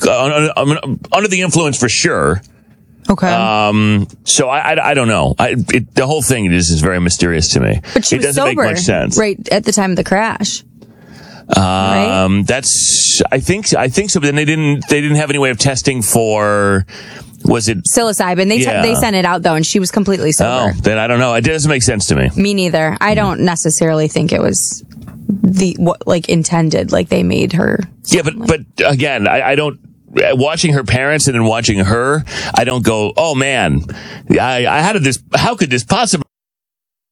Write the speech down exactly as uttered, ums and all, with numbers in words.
uh, under the influence for sure. Okay. Um, so I, I, I don't know. I, it, the whole thing is, is very mysterious to me. But she it was doesn't sober, make much sense. right at the time of the crash. Um, right? That's, I think, I think so. But then they didn't, they didn't have any way of testing for, was it psilocybin? They, yeah. t- they sent it out though, and she was completely sober. Oh, then I don't know. It doesn't make sense to me. Me neither. I don't necessarily think it was the, what, like intended, like they made her. Yeah, but, like. but again, I, I don't, watching her parents and then watching her, I don't go, oh man, I, I how did this, how could this possibly